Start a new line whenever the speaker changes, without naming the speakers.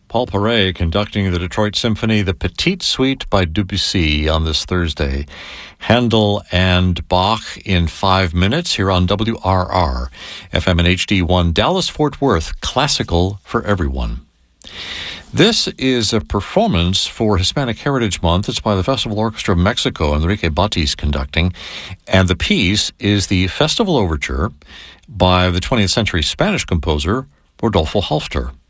Paul Paray conducting the Detroit Symphony, the Petite Suite by Debussy on this Thursday. Handel and Bach in 5 minutes here on WRR, FM and HD1, Dallas-Fort Worth, classical for everyone. This is a performance for Hispanic Heritage Month. It's by the Festival Orchestra of Mexico, Enrique Batis conducting. And the piece is the Festival Overture by the 20th century Spanish composer Rodolfo Halfter.